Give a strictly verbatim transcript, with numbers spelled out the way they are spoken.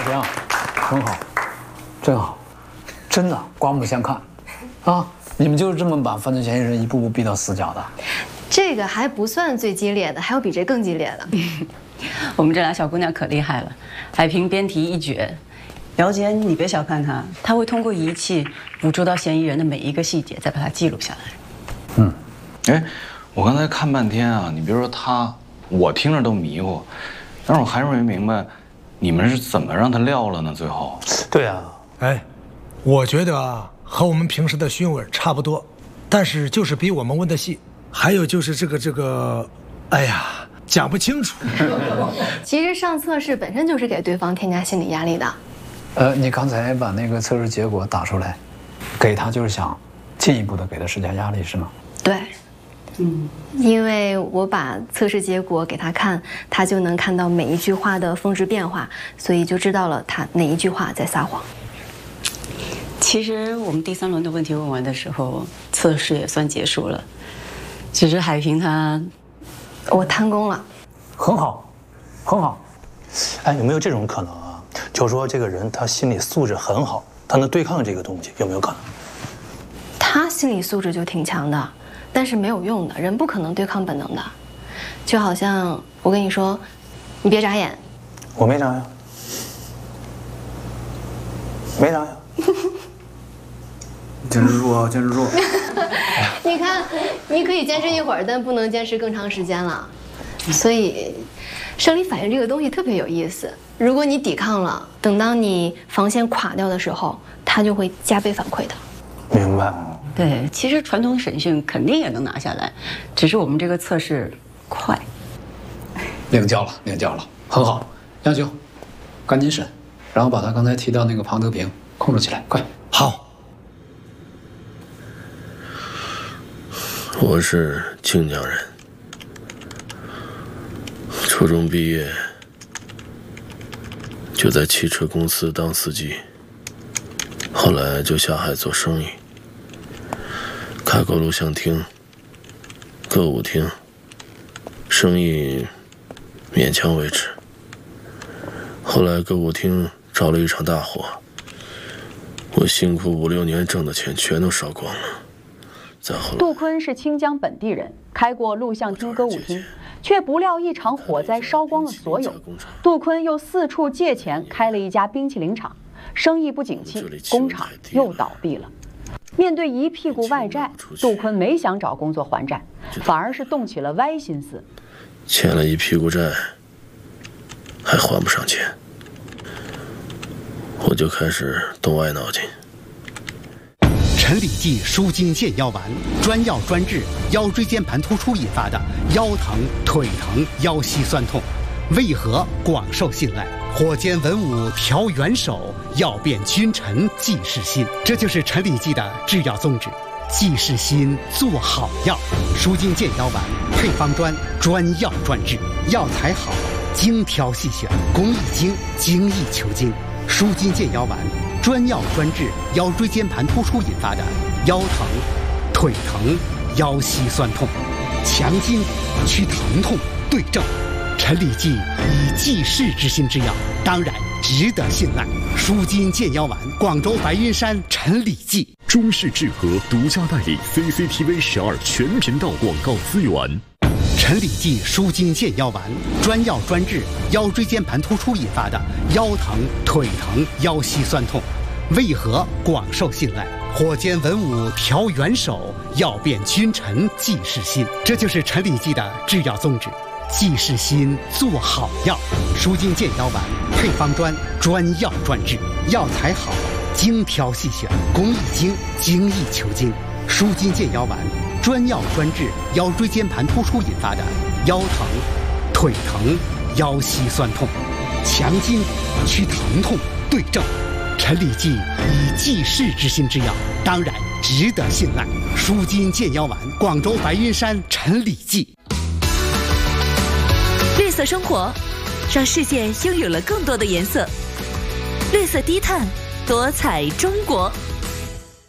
这样，很好，真好，真的刮目相看，啊！你们就是这么把犯罪嫌疑人一步步逼到死角的？ 这个还不算最激烈的，还有比这更激烈的。 我们这俩小姑娘可厉害了，海平编题一绝。姚姐，你别小看她，她会通过仪器捕捉到嫌疑人的每一个细节，再把它记录下来。 嗯，哎，我刚才看半天啊，你别说他，我听着都迷糊，但是我还是没明白，你们是怎么让他撂了呢？最后， 对啊， 哎，我觉得啊，和我们平时的讯问差不多，但是就是比我们问的细，还有就是这个这个，哎呀，讲不清楚。 其实上测试本身就是给对方添加心理压力的。 呃，你刚才把那个测试结果打出来，给他就是想进一步的给他施加压力，是吗？ 对，嗯，因为我把测试结果给他看，他就能看到每一句话的峰值变化，所以就知道了他哪一句话在撒谎。 其实我们第三轮的问题问完的时候，测试也算结束了。只是海平他， 我贪功了， 很好，很好。 哎，有没有这种可能啊？就是说这个人他心理素质很好，他能对抗这个东西，有没有可能？ 他心理素质就挺强的，但是没有用的，人不可能对抗本能的。就好像我跟你说，你别眨眼， 我没眨呀，没眨呀。 坚持住啊，坚持住！ 你看，你可以坚持一会儿，但不能坚持更长时间了。所以，生理反应这个东西特别有意思。如果你抵抗了，等到你防线垮掉的时候，它就会加倍反馈的。 明白。 对，其实传统审讯肯定也能拿下来，只是我们这个测试快。 领教了，领教了，很好。杨九，赶紧审，然后把他刚才提到那个庞德平控制起来，快。 好。 我是靖江人，初中毕业就在汽车公司当司机，后来就下海做生意，开过录像厅、歌舞厅，生意勉强维持。后来歌舞厅着了一场大火，我辛苦五六年挣的钱全都烧光了。 杜坤是清江本地人，开过录像厅、歌舞厅，却不料一场火灾烧光了所有。杜坤又四处借钱开了一家冰淇淋厂，生意不景气，工厂又倒闭了。面对一屁股外债，杜坤没想找工作还债，反而是动起了歪心思。 欠了一屁股债，还还不上钱，我就开始动歪脑筋。 陈李济舒筋健腰丸，专药专治腰椎间盘突出引发的腰疼、腿疼、腰膝酸痛，为何广受信赖？火煎文武调元首，药变君臣济世心。这就是陈李济的制药宗旨，济世心，做好药。舒筋健腰丸配方专，专药专治，药材好，精挑细选，工艺精，精益求精。舒筋健腰丸专药专治腰椎间盘突出引发的腰疼、腿疼、腰膝酸痛，强筋去疼痛，对症。陈李济以济世之心之药，当然值得信赖。舒筋健腰丸，广州白云山陈李济。 中式制和独家代理 C C T V 十二全频道广告资源。 陈李济舒筋健腰丸，专药专治腰椎间盘突出引发的腰疼、腿疼、腰膝酸痛，为何广受信赖？火煎文武调元首，药变君臣济世心。这就是陈李济的制药宗旨，济世心，做好药。舒筋健腰丸配方专，专药专治，药材好，精挑细选，工艺精，精益求精。舒筋健腰丸专药专治腰椎间盘突出引发的腰疼、腿疼、腰膝酸痛，强筋去疼痛，对症。陈李济以济世之心之药，当然值得信赖。舒筋健腰丸，广州白云山陈李济。 绿色生活，让世界拥有了更多的颜色。绿色低碳，多彩中国。